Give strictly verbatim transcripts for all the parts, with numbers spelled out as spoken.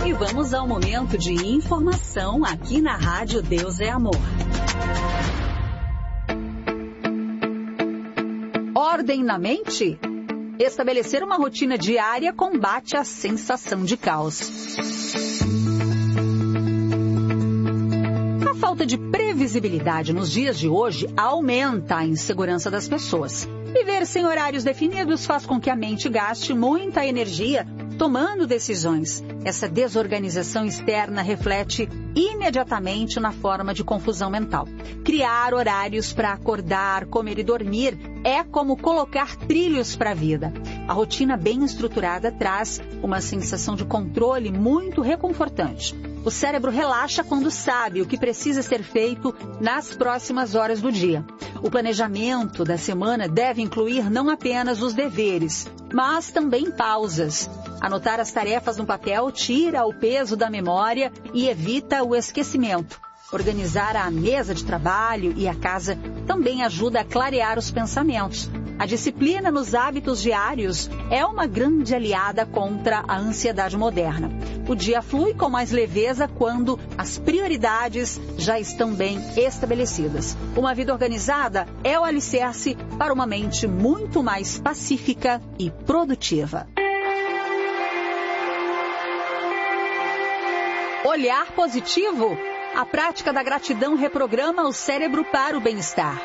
E vamos ao momento de informação aqui na Rádio Deus é Amor. Ordem na mente? Estabelecer uma rotina diária combate a sensação de caos. A falta de previsibilidade nos dias de hoje aumenta a insegurança das pessoas. Viver sem horários definidos faz com que a mente gaste muita energia tomando decisões. Essa desorganização externa reflete imediatamente na forma de confusão mental. Criar horários para acordar, comer e dormir é como colocar trilhos para a vida. A rotina bem estruturada traz uma sensação de controle muito reconfortante. O cérebro relaxa quando sabe o que precisa ser feito nas próximas horas do dia. O planejamento da semana deve incluir não apenas os deveres, mas também pausas. Anotar as tarefas no papel tira o peso da memória e evita o esquecimento. Organizar a mesa de trabalho e a casa também ajuda a clarear os pensamentos. A disciplina nos hábitos diários é uma grande aliada contra a ansiedade moderna. O dia flui com mais leveza quando as prioridades já estão bem estabelecidas. Uma vida organizada é o alicerce para uma mente muito mais pacífica e produtiva. Olhar positivo? A prática da gratidão reprograma o cérebro para o bem-estar.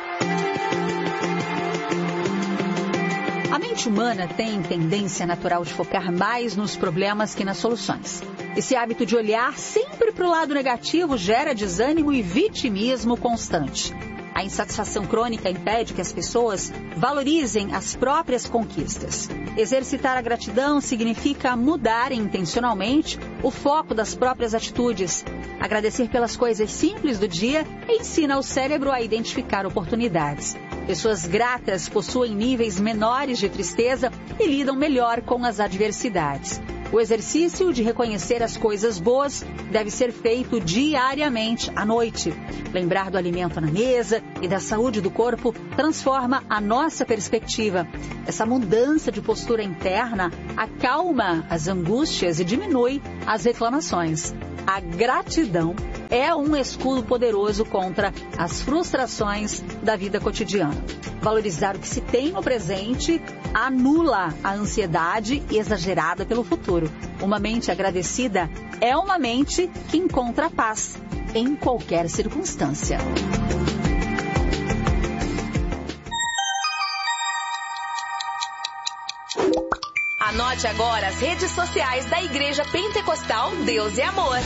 A mente humana tem tendência natural de focar mais nos problemas que nas soluções. Esse hábito de olhar sempre para o lado negativo gera desânimo e vitimismo constante. A insatisfação crônica impede que as pessoas valorizem as próprias conquistas. Exercitar a gratidão significa mudar intencionalmente o foco das próprias atitudes. Agradecer pelas coisas simples do dia ensina o cérebro a identificar oportunidades. Pessoas gratas possuem níveis menores de tristeza e lidam melhor com as adversidades. O exercício de reconhecer as coisas boas deve ser feito diariamente à noite. Lembrar do alimento na mesa e da saúde do corpo transforma a nossa perspectiva. Essa mudança de postura interna acalma as angústias e diminui as reclamações. A gratidão é um escudo poderoso contra as frustrações da vida cotidiana. Valorizar o que se tem no presente anula a ansiedade exagerada pelo futuro. Uma mente agradecida é uma mente que encontra paz em qualquer circunstância. Anote agora as redes sociais da Igreja Pentecostal Deus e Amor.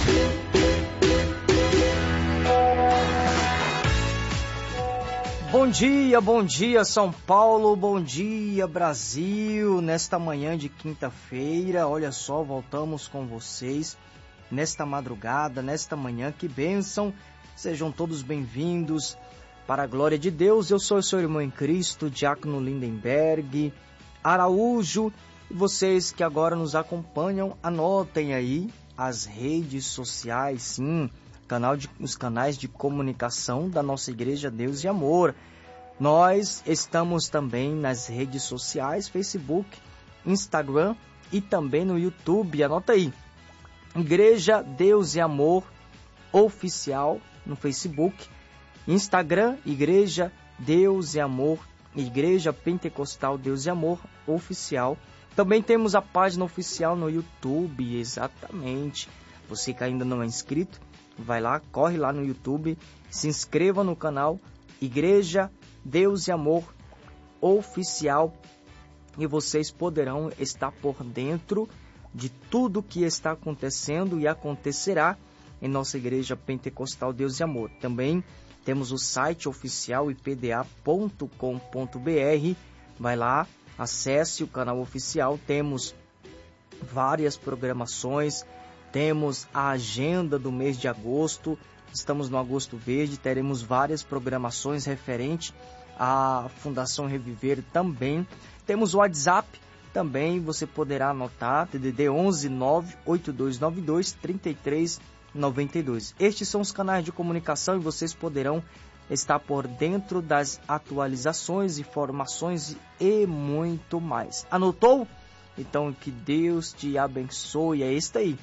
Bom dia, bom dia São Paulo, bom dia Brasil. Nesta manhã de quinta-feira, olha só, voltamos com vocês nesta madrugada, nesta manhã, que bênção. Sejam todos bem-vindos para a glória de Deus. Eu sou o seu irmão em Cristo, Diácono Lindenberg Araújo. E vocês que agora nos acompanham, anotem aí as redes sociais, sim, canal de, os canais de comunicação da nossa Igreja Deus e Amor. Nós estamos também nas redes sociais, Facebook, Instagram e também no YouTube. Anota aí, Igreja Deus e Amor Oficial no Facebook, Instagram, Igreja Deus e Amor, Igreja Pentecostal Deus e Amor Oficial. Também temos a página oficial no YouTube, exatamente. Você que ainda não é inscrito, vai lá, corre lá no YouTube, se inscreva no canal Igreja Deus e Amor Oficial e vocês poderão estar por dentro de tudo que está acontecendo e acontecerá em nossa Igreja Pentecostal Deus e Amor. Também temos o site oficial i p d a ponto com ponto b r, vai lá, acesse o canal oficial, temos várias programações, temos a agenda do mês de agosto, estamos no Agosto Verde, teremos várias programações referentes à Fundação Reviver também. Temos o WhatsApp, também você poderá anotar, D D D onze nove oito dois nove dois três três nove dois. Estes são os canais de comunicação e vocês poderão estar por dentro das atualizações, informações e muito mais. Anotou? Então que Deus te abençoe. É este aí.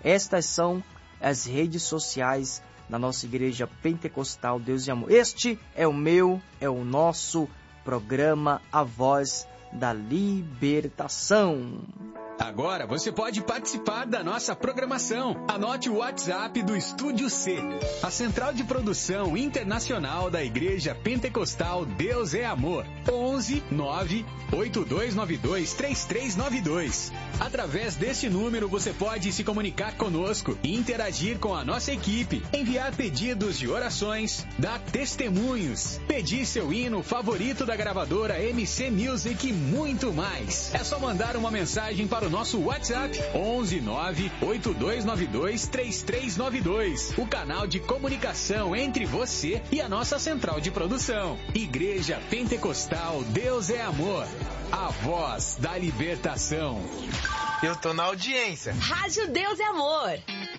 Estas são as redes sociais da nossa Igreja Pentecostal Deus e Amor. Este é o meu, é o nosso programa A Voz da Libertação. Agora você pode participar da nossa programação. Anote o WhatsApp do Estúdio C, a central de produção internacional da Igreja Pentecostal Deus é Amor. onze nove oito dois nove dois três três nove dois. Através deste número você pode se comunicar conosco e interagir com a nossa equipe, enviar pedidos de orações, dar testemunhos, pedir seu hino favorito da gravadora M C Music e muito mais. É só mandar uma mensagem para o nosso WhatsApp onze nove oito dois nove dois três três nove dois, o canal de comunicação entre você e a nossa central de produção. Igreja Pentecostal Deus é Amor, a voz da libertação. Eu tô na audiência. Rádio Deus é Amor.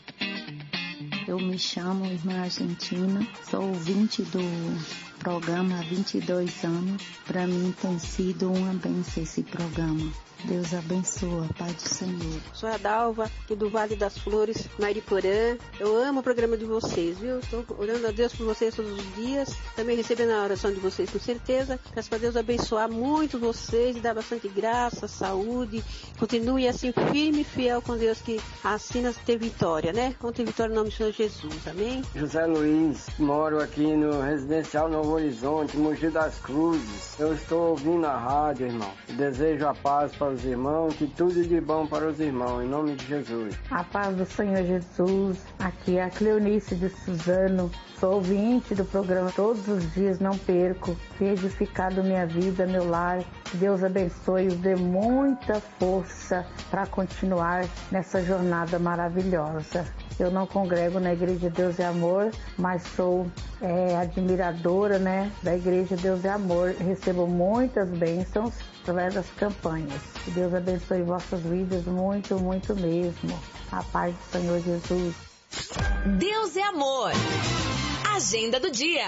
Eu me chamo Irmã Argentina, sou ouvinte do programa há vinte e dois anos. Para mim tem sido uma bênção esse programa. Deus abençoa, Pai do Senhor. Sou a Dalva, aqui do Vale das Flores, Mariporã. Eu amo o programa de vocês, viu? Estou orando a Deus por vocês todos os dias. Também recebendo a oração de vocês, com certeza. Peço para Deus abençoar muito vocês e dar bastante graça, saúde. Continue assim, firme e fiel com Deus, que assim nós ter vitória, né? Vamos ter vitória no nome do Senhor Jesus, amém? José Luiz, moro aqui no Residencial Novo Horizonte, Mogi das Cruzes. Eu estou ouvindo a rádio, irmão. Desejo a paz para os irmãos, que tudo de bom para os irmãos, em nome de Jesus. A paz do Senhor Jesus, aqui é a Cleonice de Suzano, sou ouvinte do programa todos os dias, não perco, tem edificado minha vida, meu lar, que Deus abençoe e os dê muita força para continuar nessa jornada maravilhosa. Eu não congrego na Igreja Deus é Amor, mas sou é, admiradora, né, da Igreja Deus é Amor. Recebo muitas bênçãos através das campanhas. Que Deus abençoe vossas vidas muito, muito mesmo. A paz do Senhor Jesus. Deus é Amor. Agenda do dia.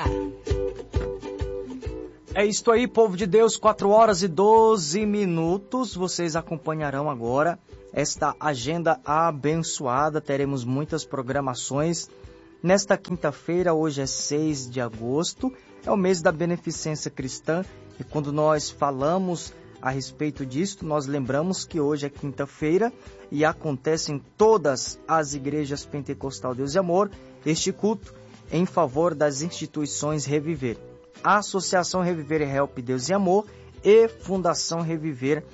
É isto aí, povo de Deus, quatro horas e doze minutos. Vocês acompanharão agora esta agenda abençoada. Teremos muitas programações. Nesta quinta-feira, hoje é seis de agosto, é o mês da Beneficência Cristã. E quando nós falamos a respeito disto, nós lembramos que hoje é quinta-feira e acontece em todas as igrejas Pentecostal Deus e Amor este culto em favor das instituições Reviver. A Associação Reviver Help Deus e Amor e Fundação Reviver.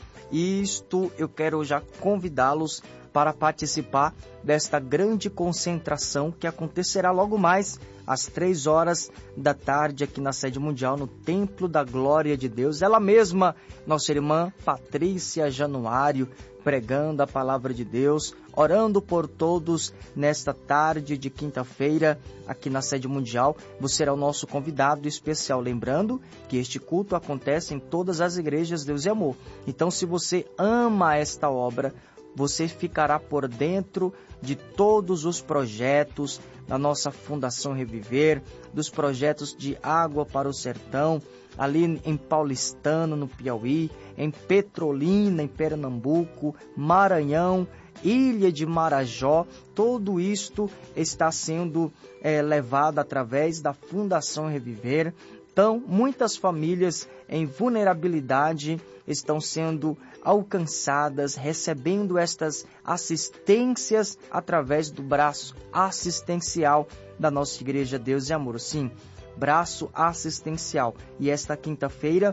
Isto eu quero já convidá-los para participar desta grande concentração que acontecerá logo mais às três horas da tarde aqui na sede mundial, no Templo da Glória de Deus. Ela mesma, nossa irmã Patrícia Januário, pregando a palavra de Deus, orando por todos nesta tarde de quinta-feira aqui na sede mundial. Você é o nosso convidado especial, lembrando que este culto acontece em todas as igrejas Deus e Amor. Então, se você ama esta obra, você ficará por dentro de todos os projetos da nossa Fundação Reviver, dos projetos de Água para o Sertão, ali em Paulistano, no Piauí, em Petrolina, em Pernambuco, Maranhão, Ilha de Marajó. Tudo isto está sendo é, levado através da Fundação Reviver. Então, muitas famílias em vulnerabilidade estão sendo alcançadas, recebendo estas assistências através do braço assistencial da nossa Igreja Deus e Amor. Sim, braço assistencial. E esta quinta-feira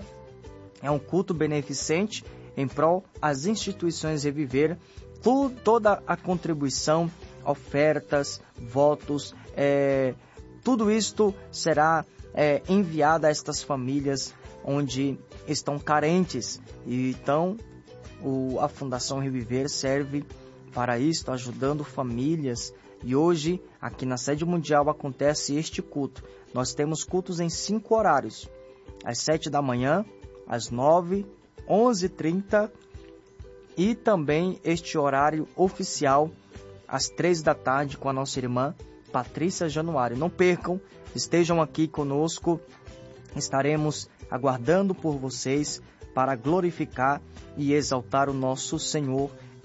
é um culto beneficente em prol às instituições Reviver. Toda a contribuição, ofertas, votos, é, tudo isto será é, enviado a estas famílias onde estão carentes. E então o, a Fundação Reviver serve para isto, ajudando famílias. E hoje, aqui na sede mundial, acontece este culto. Nós temos cultos em cinco horários: às sete da manhã, às nove, onze e trinta, e também este horário oficial às três da tarde com a nossa irmã Patrícia Januário. Não percam, estejam aqui conosco, estaremos aguardando por vocês para glorificar e exaltar o nosso Senhor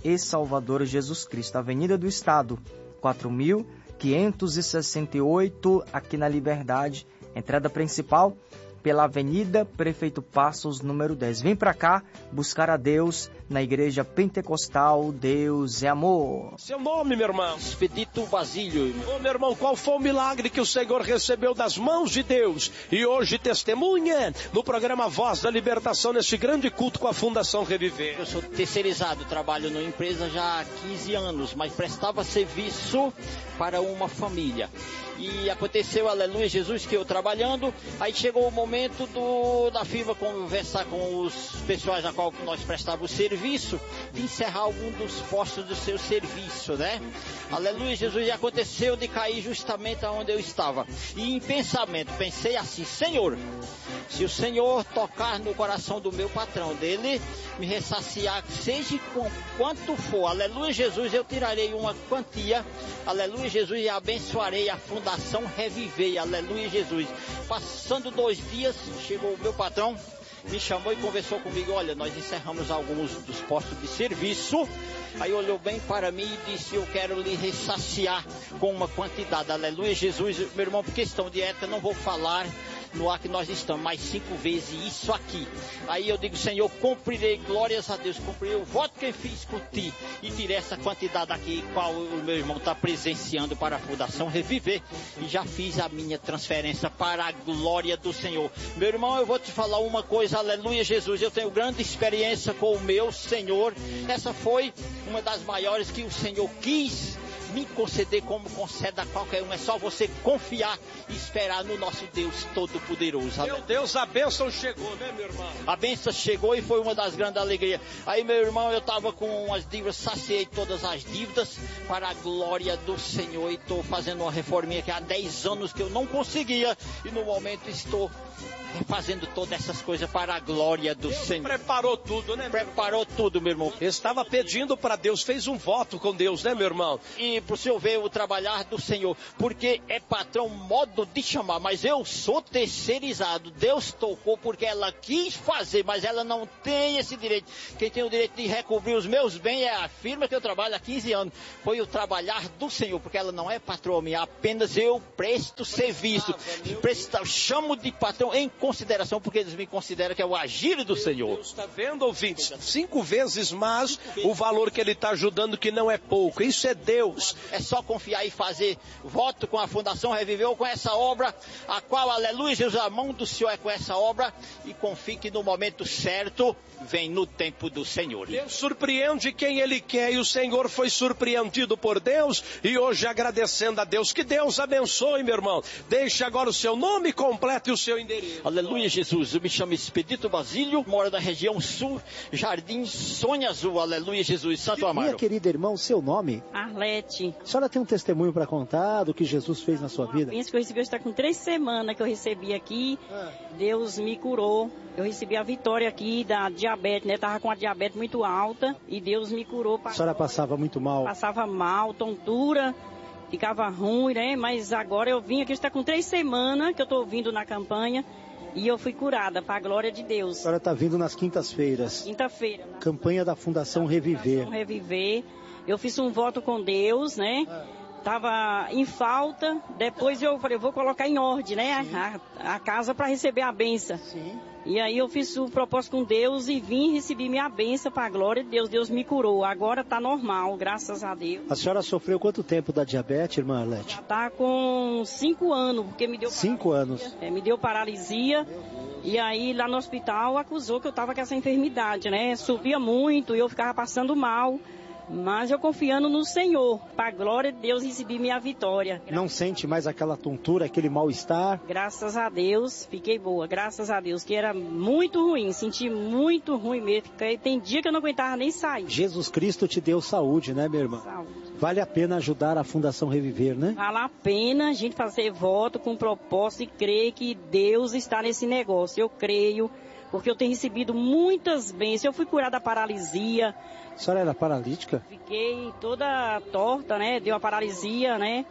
e Salvador Jesus Cristo. Avenida do Estado, quatro mil quinhentos e sessenta e oito, aqui na Liberdade. Entrada principal pela Avenida Prefeito Passos, número dez. Vem para cá buscar a Deus na Igreja Pentecostal Deus é Amor. Seu nome, meu irmão? Expedito Basílio. Ô, meu irmão, qual foi o milagre que o Senhor recebeu das mãos de Deus e hoje testemunha no programa Voz da Libertação, neste grande culto com a Fundação Reviver? Eu sou terceirizado, trabalho numa empresa já há quinze anos, mas prestava serviço para uma família. E aconteceu, aleluia, Jesus, que eu trabalhando, aí chegou o momento do, da firma conversar com os pessoais a qual nós prestávamos serviço, de encerrar algum dos postos do seu serviço, né? Aleluia, Jesus, e aconteceu de cair justamente onde eu estava. E em pensamento, pensei assim, Senhor, se o Senhor tocar no coração do meu patrão, dele me ressaciar, seja com quanto for, aleluia, Jesus, eu tirarei uma quantia, aleluia, Jesus, e abençoarei a Fundação Reviver, aleluia, Jesus. Passando dois dias, chegou o meu patrão, me chamou e conversou comigo, olha, nós encerramos alguns dos postos de serviço, aí olhou bem para mim e disse, eu quero lhe ressaciar com uma quantidade, aleluia, Jesus, meu irmão, por questão de ética, não vou falar no ar que nós estamos, mais cinco vezes isso aqui. Aí eu digo, Senhor, cumprirei, glórias a Deus, cumprirei o voto que eu fiz por ti e tirei essa quantidade aqui, qual o meu irmão está presenciando para a Fundação Reviver, e já fiz a minha transferência para a glória do Senhor. Meu irmão, eu vou te falar uma coisa, aleluia, Jesus, eu tenho grande experiência com o meu Senhor, essa foi uma das maiores que o Senhor quis me conceder, como concede a qualquer um. É só você confiar e esperar no nosso Deus Todo-Poderoso. Meu Deus, a bênção chegou, né, meu irmão? A bênção chegou e foi uma das grandes alegrias. Aí, meu irmão, eu estava com umas dívidas, saciei todas as dívidas para a glória do Senhor. E estou fazendo uma reforminha que há dez anos que eu não conseguia. E no momento estou fazendo todas essas coisas para a glória do Deus Senhor. Preparou tudo, né? Preparou tudo, meu irmão. Estava pedindo para Deus, fez um voto com Deus, né, meu irmão? E para o senhor ver o trabalhar do Senhor, porque é patrão, modo de chamar, mas eu sou terceirizado. Deus tocou porque ela quis fazer, mas ela não tem esse direito. Quem tem o direito de recobrir os meus bens é a firma que eu trabalho há quinze anos. Foi o trabalhar do Senhor, porque ela não é patroa minha, apenas eu presto serviço. Presto, chamo de patrão em consideração, porque eles me consideram que é o agir do Senhor. Deus, está vendo, ouvintes? Cinco vezes mais o valor que ele está ajudando, que não é pouco. Isso é Deus. É só confiar e fazer voto com a Fundação Reviver ou com essa obra, a qual, aleluia, Jesus, a mão do Senhor é com essa obra, e confie que no momento certo vem no tempo do Senhor. Deus surpreende quem Ele quer, e o Senhor foi surpreendido por Deus, e hoje agradecendo a Deus. Que Deus abençoe, meu irmão. Deixe agora o seu nome completo e o seu endereço. Aleluia, Jesus. Eu me chamo Expedito Basílio, moro na região sul, Jardim Sonho Azul. Aleluia, Jesus. Santo Amaro. Minha querida irmã, seu nome? Arlete. A senhora tem um testemunho para contar do que Jesus fez na sua vida? Penso que eu recebi, está com três semanas que eu recebi aqui. Ah. Deus me curou. Eu recebi a vitória aqui da diabetes, né? Tava com a diabetes muito alta e Deus me curou. A senhora passava muito mal? Passava mal, tontura, ficava ruim, né? Mas agora eu vim aqui, está com três semanas que eu estou vindo na campanha. E eu fui curada, para a glória de Deus. A senhora está vindo nas quintas-feiras. Quinta-feira. Campanha da Fundação Reviver. Fundação Reviver. Eu fiz um voto com Deus, né? Estava em falta. Depois eu falei, eu vou colocar em ordem, né? A, a casa para receber a benção. Sim. E aí eu fiz o propósito com Deus e vim receber minha benção para a glória de Deus. Deus me curou. Agora está normal, graças a Deus. A senhora sofreu quanto tempo da diabetes, irmã Arlete? Já está com cinco anos, porque me deu Cinco paralisia. anos? É, me deu paralisia. E aí lá no hospital acusou que eu estava com essa enfermidade, né? Subia muito e eu ficava passando mal. Mas eu confiando no Senhor, para a glória de Deus, recebi minha vitória. Não sente mais aquela tontura, aquele mal-estar? Graças a Deus, fiquei boa, graças a Deus, que era muito ruim, senti muito ruim mesmo. Tem dia que eu não aguentava nem sair. Jesus Cristo te deu saúde, né, minha irmã? Saúde. Vale a pena ajudar a Fundação Reviver, né? Vale a pena a gente fazer voto com propósito e crer que Deus está nesse negócio. Eu creio, porque eu tenho recebido muitas bênçãos. Eu fui curada da paralisia. A senhora era paralítica? Fiquei toda torta, né? Deu uma paralisia, né?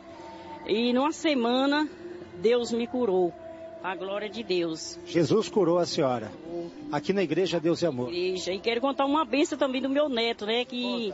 E numa semana, Deus me curou. A glória de Deus. Jesus curou a senhora. Aqui na igreja Deus é Amor. Igreja. E quero contar uma bênção também do meu neto, né? Que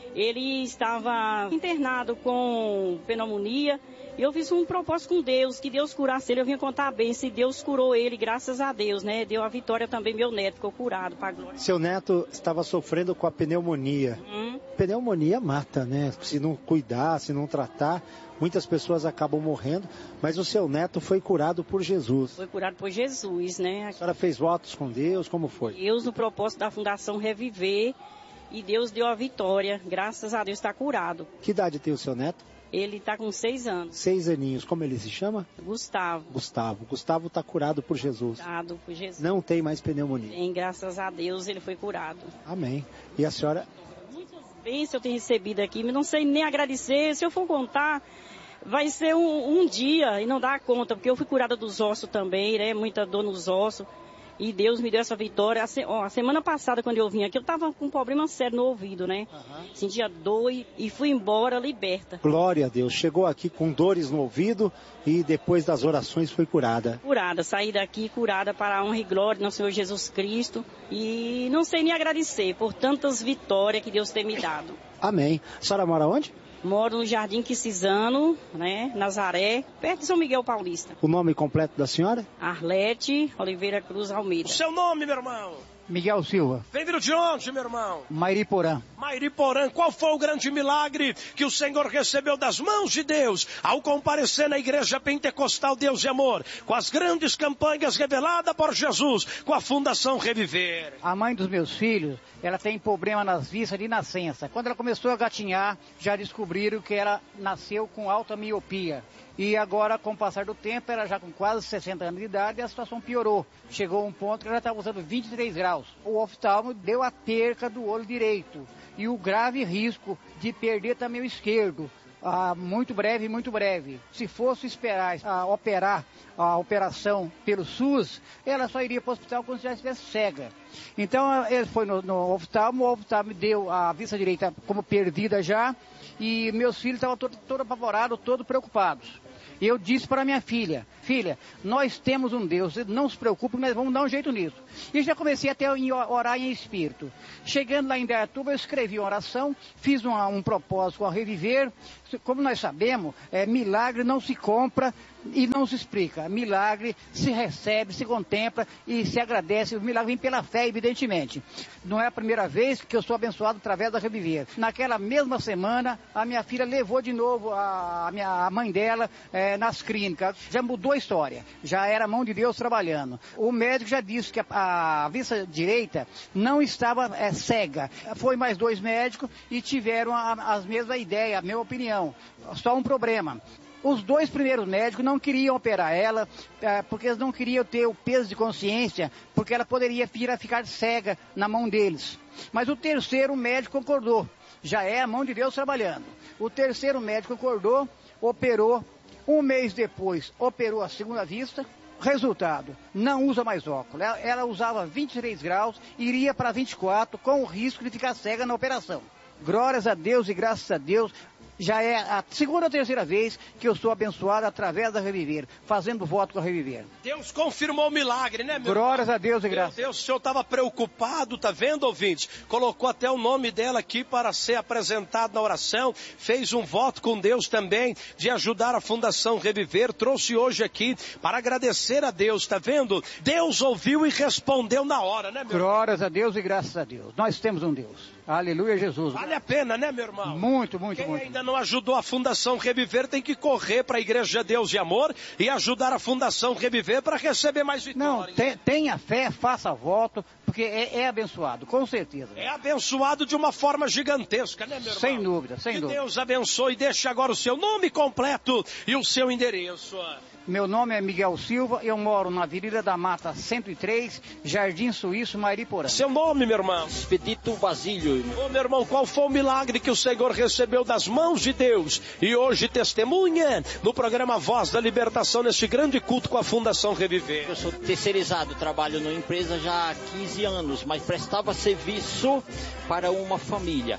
Ele estava internado com pneumonia. E eu fiz um propósito com Deus, que Deus curasse ele. Eu vinha contar a bênção e Deus curou ele, graças a Deus, né? Deu a vitória também, meu neto ficou curado, para a glória. Seu neto estava sofrendo com a pneumonia. Hum. Pneumonia mata, né? Se não cuidar, se não tratar, muitas pessoas acabam morrendo. Mas o seu neto foi curado por Jesus. Foi curado por Jesus, né? A senhora fez votos com Deus, como foi? Deus, no propósito da Fundação Reviver, e Deus deu a vitória. Graças a Deus está curado. Que idade tem o seu neto? Ele está com seis anos. Seis aninhos. Como ele se chama? Gustavo. Gustavo. Gustavo está curado por Jesus. Curado por Jesus. Não tem mais pneumonia. Tem, graças a Deus, ele foi curado. Amém. E a senhora? Muitas bênçãos eu tenho recebido aqui, mas não sei nem agradecer. Se eu for contar, vai ser um, um dia e não dá conta, porque eu fui curada dos ossos também, né? Muita dor nos ossos. E Deus me deu essa vitória. A, se, ó, a semana passada, quando eu vim aqui, eu estava com um problema sério no ouvido, né? Uhum. Sentia dor e, e fui embora liberta. Glória a Deus. Chegou aqui com dores no ouvido e depois das orações foi curada. Curada. Saí daqui curada para a honra e glória do Senhor Jesus Cristo. E não sei nem agradecer por tantas vitórias que Deus tem me dado. Amém. A senhora mora onde? Moro no Jardim Quisizano, né, Nazaré, perto de São Miguel Paulista. O nome completo da senhora? Arlete Oliveira Cruz Almeida. O seu nome, meu irmão? Miguel Silva. Vem vindo de onde, meu irmão? Mairiporã. Mairiporã, qual foi o grande milagre que o Senhor recebeu das mãos de Deus ao comparecer na Igreja Pentecostal Deus e Amor, com as grandes campanhas reveladas por Jesus, com a Fundação Reviver? A mãe dos meus filhos, ela tem problema nas vistas de nascença. Quando ela começou a gatinhar, já descobriram que ela nasceu com alta miopia. E agora, com o passar do tempo, ela já com quase sessenta anos de idade, a situação piorou. Chegou a um ponto que ela estava usando vinte e três graus. O oftalmo deu a perca do olho direito e o grave risco de perder também o esquerdo. Ah, muito breve, muito breve. Se fosse esperar a operar a operação pelo SUS, ela só iria para o hospital quando já estivesse cega. Então, ele foi no, no oftalmo, o oftalmo deu a vista direita como perdida já, e meus filhos estavam todos todo apavorados, todos preocupados. E eu disse para minha filha, filha, nós temos um Deus, não se preocupe, mas vamos dar um jeito nisso. E já comecei até a orar em espírito. Chegando lá em Indaiatuba, eu escrevi uma oração, fiz um, um propósito a reviver. Como nós sabemos, é, milagre não se compra e não se explica. Milagre se recebe, se contempla e se agradece. O milagre vem pela fé, evidentemente. Não é a primeira vez que eu sou abençoado através da Reviver. Naquela mesma semana, a minha filha levou de novo a, a, minha, a mãe dela é, nas clínicas. Já mudou a história. Já era a mão de Deus trabalhando. O médico já disse que a, a vista direita não estava é, cega. Foi mais dois médicos e tiveram a, as mesmas ideias, a mesma opinião. Só um problema. Os dois primeiros médicos não queriam operar ela, porque eles não queriam ter o peso de consciência, porque ela poderia vir a ficar cega na mão deles. Mas o terceiro médico concordou. Já é a mão de Deus trabalhando. O terceiro médico concordou, operou. Um mês depois, operou a segunda vista. Resultado, não usa mais óculos. Ela, ela usava vinte e três graus, iria para vinte e quatro, com o risco de ficar cega na operação. Glórias a Deus e graças a Deus. Já é a segunda ou terceira vez que eu sou abençoado através da Reviver, fazendo voto com a Reviver. Deus confirmou o milagre, né, meu Glórias irmão? a Deus e graças. Meu Deus, o senhor estava preocupado, tá vendo, ouvinte? Colocou até o nome dela aqui para ser apresentado na oração, fez um voto com Deus também de ajudar a Fundação Reviver, trouxe hoje aqui para agradecer a Deus, tá vendo? Deus ouviu e respondeu na hora, né, meu irmão? Glórias a Deus e graças a Deus. Nós temos um Deus. Aleluia, Jesus. Vale a pena, né, meu irmão? Muito, muito, Quem muito. ainda não ajudou a Fundação Reviver tem que correr para a Igreja Deus e Amor e ajudar a Fundação Reviver para receber mais vitórias. Não, te, tenha fé, faça voto, porque é, é abençoado, com certeza. É abençoado de uma forma gigantesca, né, meu irmão? Sem dúvida, sem que dúvida. Que Deus abençoe e deixe agora o seu nome completo e o seu endereço. Meu nome é Miguel Silva, eu moro na Avenida da Mata cento e três, Jardim Suíço, Mairiporã. Seu nome, meu irmão? Expedito Basílio. Ô, meu irmão, qual foi o milagre que o Senhor recebeu das mãos de Deus e hoje testemunha no programa Voz da Libertação, neste grande culto com a Fundação Reviver? Eu sou terceirizado, trabalho numa empresa já há quinze anos, mas prestava serviço para uma família.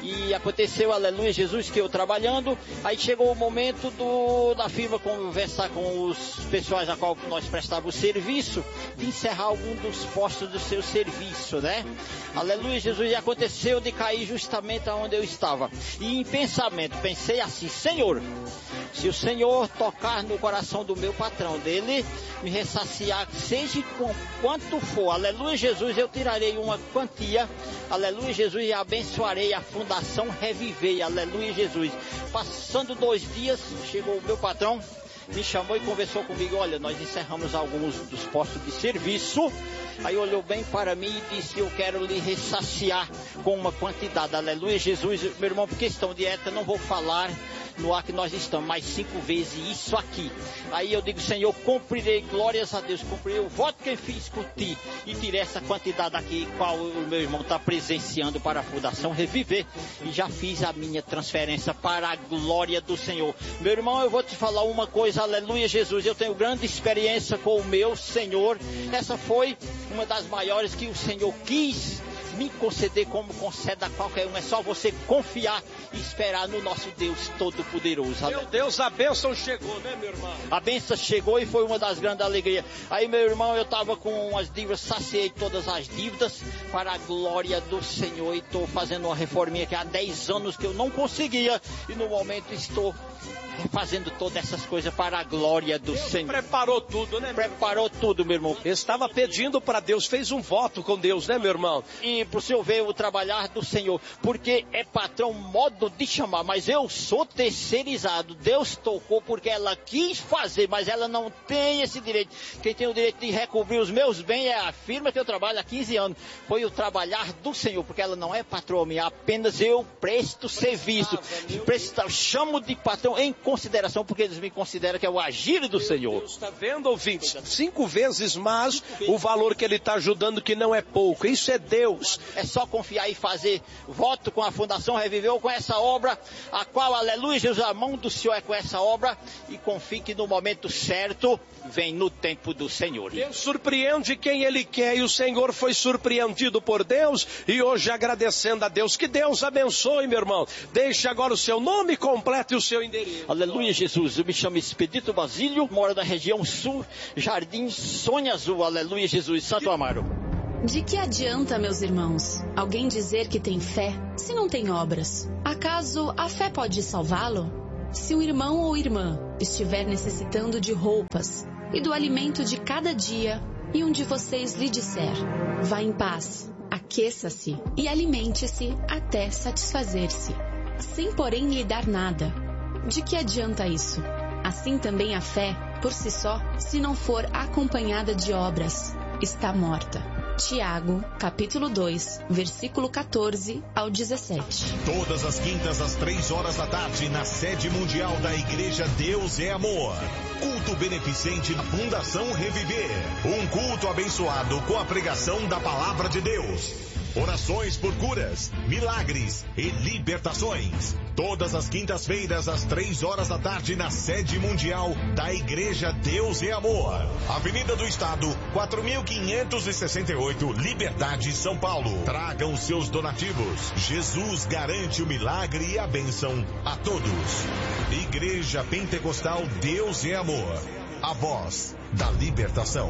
E aconteceu, aleluia, Jesus, que eu trabalhando, aí chegou o momento do, da firma conversar com os pessoais a qual nós prestávamos serviço, de encerrar algum dos postos do seu serviço, né? Aleluia, Jesus, e aconteceu de cair justamente onde eu estava. E em pensamento, pensei assim, Senhor, se o Senhor tocar no coração do meu patrão, dele me ressaciar, seja com quanto for, aleluia, Jesus, eu tirarei uma quantia, aleluia, Jesus, e abençoarei a Fundação Reviver, aleluia, Jesus. Passando dois dias, chegou o meu patrão, me chamou e conversou comigo, olha, nós encerramos alguns dos postos de serviço, aí olhou bem para mim e disse, eu quero lhe ressaciar com uma quantidade, aleluia, Jesus, meu irmão, por questão de ética, não vou falar no ar que nós estamos, mais cinco vezes isso aqui. Aí eu digo, Senhor, cumprirei, glórias a Deus, cumprirei o voto que eu fiz por ti e tirei essa quantidade aqui, qual o meu irmão está presenciando para a Fundação Reviver, e já fiz a minha transferência para a glória do Senhor. Meu irmão, eu vou te falar uma coisa, aleluia, Jesus, eu tenho grande experiência com o meu Senhor, essa foi uma das maiores que o Senhor quis me conceder, como concede a qualquer um. É só você confiar e esperar no nosso Deus Todo-Poderoso. Meu Deus, a bênção chegou, né, meu irmão? A bênção chegou e foi uma das grandes alegrias. Aí, meu irmão, eu estava com as dívidas, saciei todas as dívidas para a glória do Senhor. E estou fazendo uma reforminha que há dez anos que eu não conseguia. E no momento estou fazendo todas essas coisas para a glória do Deus Senhor. Preparou tudo, né? Preparou tudo, meu irmão. Estava pedindo para Deus, fez um voto com Deus, né, meu irmão? E para o senhor ver o trabalhar do Senhor, porque é patrão, modo de chamar, mas eu sou terceirizado. Deus tocou porque ela quis fazer, mas ela não tem esse direito. Quem tem o direito de recobrir os meus bens é a firma que eu trabalho há quinze anos. Foi o trabalhar do Senhor, porque ela não é patroa minha, apenas eu presto serviço. Presta, chamo de patrão em consideração, porque eles me consideram que é o agir do Senhor. Está vendo, ouvinte? Cinco vezes mais o valor que ele está ajudando, que não é pouco. Isso é Deus. É só confiar e fazer voto com a Fundação Reviveu, com essa obra, a qual, aleluia, Jesus, a mão do Senhor é com essa obra, e confie que no momento certo, vem no tempo do Senhor. Deus surpreende quem Ele quer, e o Senhor foi surpreendido por Deus, e hoje agradecendo a Deus. Que Deus abençoe, meu irmão. Deixe agora o seu nome completo e o seu endereço. Aleluia, Jesus, eu me chamo Expedito Basílio, moro na região sul, Jardim Sonho Azul, aleluia, Jesus, Santo Amaro. De que adianta, meus irmãos, alguém dizer que tem fé se não tem obras? Acaso a fé pode salvá-lo? Se um irmão ou irmã estiver necessitando de roupas e do alimento de cada dia, e um de vocês lhe disser, vá em paz, aqueça-se e alimente-se até satisfazer-se, sem porém lhe dar nada, de que adianta isso? Assim também a fé, por si só, se não for acompanhada de obras, está morta. Tiago, capítulo dois, versículo quatorze ao dezessete. Todas as quintas às três horas da tarde, na sede mundial da Igreja Deus é Amor. Culto beneficente da Fundação Reviver. Um culto abençoado com a pregação da Palavra de Deus. Orações por curas, milagres e libertações. Todas as quintas-feiras, às três horas da tarde, na sede mundial da Igreja Deus é Amor. Avenida do Estado, quatro mil quinhentos e sessenta e oito, Liberdade, São Paulo. Tragam seus donativos. Jesus garante o milagre e a bênção a todos. Igreja Pentecostal Deus é Amor. A voz da libertação.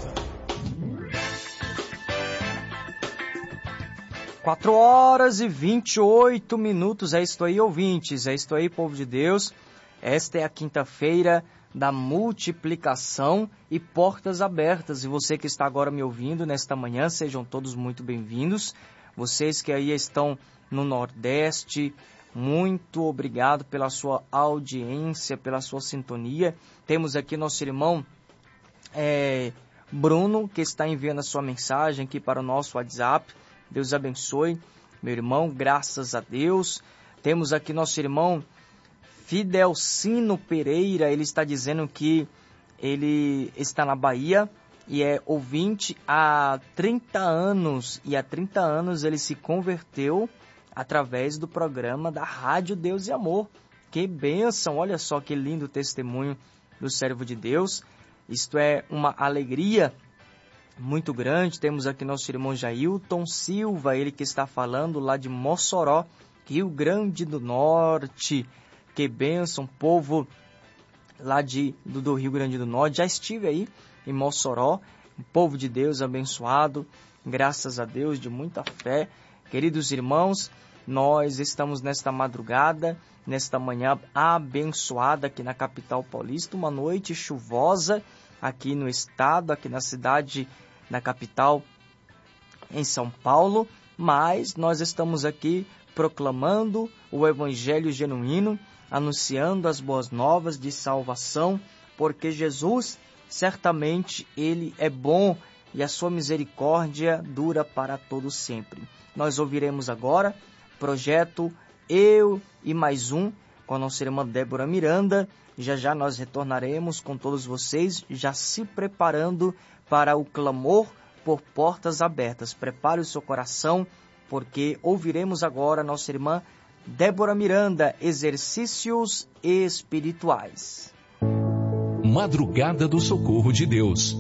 quatro horas e vinte e oito minutos, é isto aí, ouvintes, é isto aí, povo de Deus. Esta é a quinta-feira da multiplicação e portas abertas. E você que está agora me ouvindo nesta manhã, sejam todos muito bem-vindos. Vocês que aí estão no Nordeste, muito obrigado pela sua audiência, pela sua sintonia. Temos aqui nosso irmão é, Bruno, que está enviando a sua mensagem aqui para o nosso WhatsApp. Deus abençoe, meu irmão, graças a Deus. Temos aqui nosso irmão Fidelcino Pereira, ele está dizendo que ele está na Bahia e é ouvinte há trinta anos. E há trinta anos ele se converteu através do programa da Rádio Deus e Amor. Que bênção, olha só que lindo testemunho do servo de Deus. Isto é uma alegria muito grande. Temos aqui nosso irmão Jailton Silva, ele que está falando lá de Mossoró, Rio Grande do Norte. Que bênção, povo lá de, do, do Rio Grande do Norte. Já estive aí em Mossoró, um povo de Deus abençoado, graças a Deus, de muita fé. Queridos irmãos, nós estamos nesta madrugada, nesta manhã abençoada aqui na capital paulista, uma noite chuvosa aqui no estado, aqui na cidade, na capital, em São Paulo, mas nós estamos aqui proclamando o evangelho genuíno, anunciando as boas novas de salvação, porque Jesus, certamente, Ele é bom e a sua misericórdia dura para todo sempre. Nós ouviremos agora projeto Eu e Mais Um, com a nossa irmã Débora Miranda. Já já nós retornaremos com todos vocês, já se preparando para o clamor por portas abertas. Prepare o seu coração, porque ouviremos agora a nossa irmã Débora Miranda, exercícios espirituais. Madrugada do Socorro de Deus.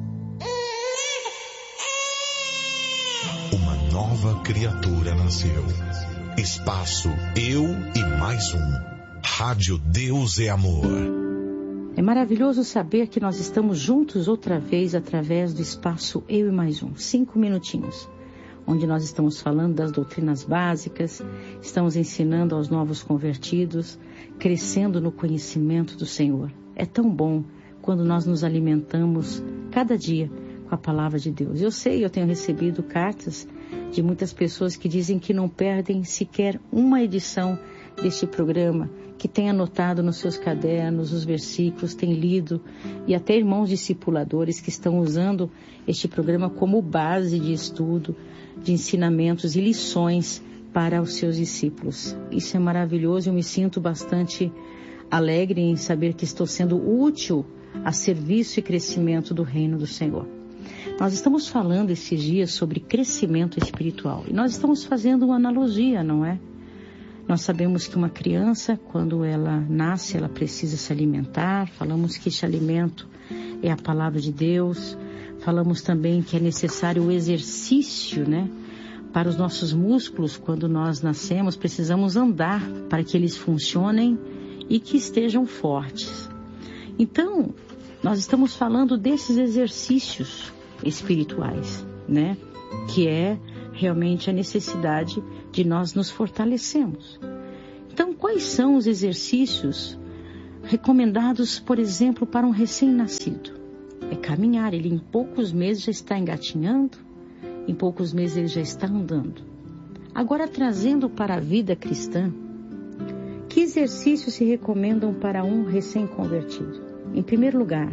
Uma nova criatura nasceu. Espaço Eu e Mais Um. Rádio Deus é Amor. É maravilhoso saber que nós estamos juntos outra vez através do espaço Eu e Mais Um. Cinco minutinhos, onde nós estamos falando das doutrinas básicas, estamos ensinando aos novos convertidos, crescendo no conhecimento do Senhor. É tão bom quando nós nos alimentamos cada dia com a palavra de Deus. Eu sei, eu tenho recebido cartas de muitas pessoas que dizem que não perdem sequer uma edição deste programa, que têm anotado nos seus cadernos os versículos, têm lido, e até irmãos discipuladores que estão usando este programa como base de estudo, de ensinamentos e lições para os seus discípulos. Isso é maravilhoso, eu me sinto bastante alegre em saber que estou sendo útil a serviço e crescimento do reino do Senhor. Nós estamos falando esses dias sobre crescimento espiritual e nós estamos fazendo uma analogia, não é? Nós sabemos que uma criança, quando ela nasce, ela precisa se alimentar. Falamos que este alimento é a palavra de Deus. Falamos também que é necessário o exercício, né? Para os nossos músculos, quando nós nascemos, precisamos andar para que eles funcionem e que estejam fortes. Então, nós estamos falando desses exercícios espirituais, né? Que é realmente a necessidade de nós nos fortalecermos. Então, quais são os exercícios recomendados, por exemplo, para um recém-nascido? É caminhar. Ele em poucos meses já está engatinhando, em poucos meses ele já está andando. Agora, trazendo para a vida cristã, que exercícios se recomendam para um recém-convertido? Em primeiro lugar,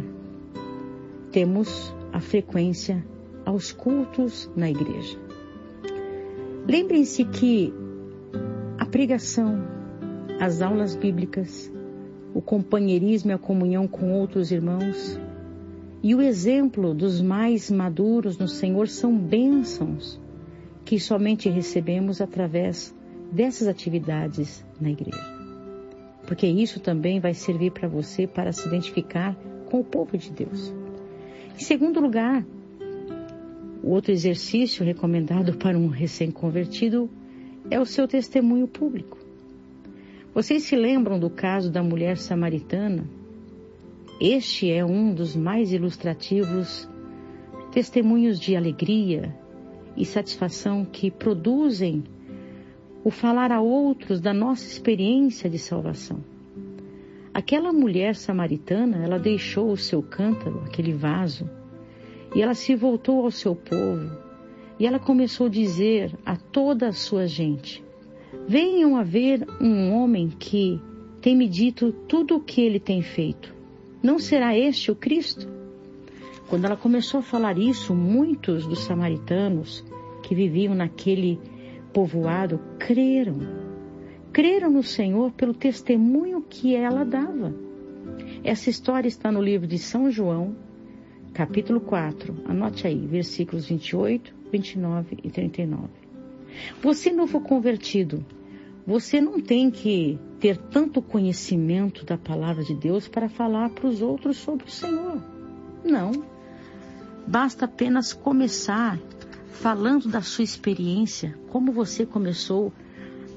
temos a frequência aos cultos na igreja. Lembrem-se que a pregação, as aulas bíblicas, o companheirismo e a comunhão com outros irmãos e o exemplo dos mais maduros no Senhor são bênçãos que somente recebemos através dessas atividades na igreja. Porque isso também vai servir para você para se identificar com o povo de Deus. Em segundo lugar, o outro exercício recomendado para um recém-convertido é o seu testemunho público. Vocês se lembram do caso da mulher samaritana? Este é um dos mais ilustrativos testemunhos de alegria e satisfação que produzem o falar a outros da nossa experiência de salvação. Aquela mulher samaritana, ela deixou o seu cântaro, aquele vaso, e ela se voltou ao seu povo, e ela começou a dizer a toda a sua gente: venham a ver um homem que tem me dito tudo o que ele tem feito. Não será este o Cristo? Quando ela começou a falar isso, muitos dos samaritanos que viviam naquele povoado creram. Creram no Senhor pelo testemunho que ela dava. Essa história está no livro de São João, capítulo quatro. Anote aí, versículos vinte e oito, vinte e nove e trinta e nove. Você, novo convertido, você não tem que ter tanto conhecimento da palavra de Deus para falar para os outros sobre o Senhor. Não. Basta apenas começar falando da sua experiência, como você começou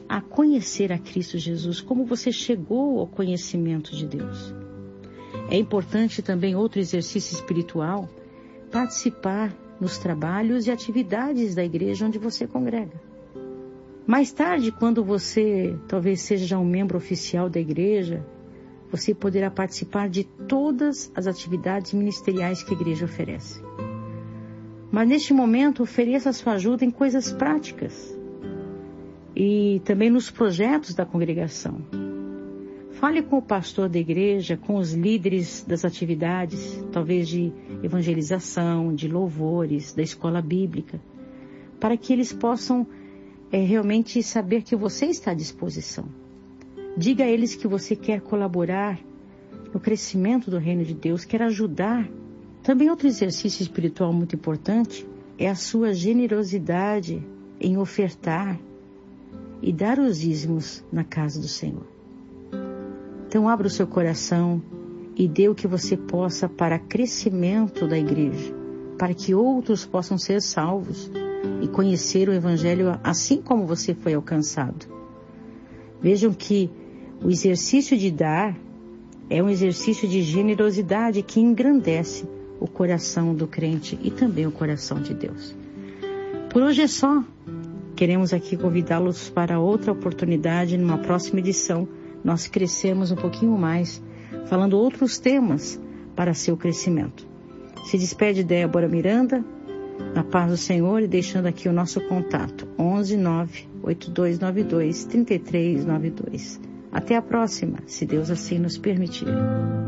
a conhecer a Cristo Jesus, como você chegou ao conhecimento de Deus. É importante também outro exercício espiritual, participar nos trabalhos e atividades da igreja onde você congrega. Mais tarde, quando você talvez seja já um membro oficial da igreja, você poderá participar de todas as atividades ministeriais que a igreja oferece. Mas neste momento, ofereça a sua ajuda em coisas práticas e também nos projetos da congregação. Fale com o pastor da igreja, com os líderes das atividades, talvez de evangelização, de louvores, da escola bíblica, para que eles possam é, realmente saber que você está à disposição. Diga a eles que você quer colaborar no crescimento do reino de Deus, quer ajudar. Também outro exercício espiritual muito importante é a sua generosidade em ofertar e dar os dízimos na casa do Senhor. Então abra o seu coração e dê o que você possa para crescimento da igreja, para que outros possam ser salvos e conhecer o Evangelho assim como você foi alcançado. Vejam que o exercício de dar é um exercício de generosidade que engrandece o coração do crente e também o coração de Deus. Por hoje é só. Queremos aqui convidá-los para outra oportunidade numa próxima edição. Nós crescemos um pouquinho mais, falando outros temas para seu crescimento. Se despede Débora Miranda, na paz do Senhor, e deixando aqui o nosso contato, onze nove oito dois nove dois três três nove dois. Até a próxima, se Deus assim nos permitir.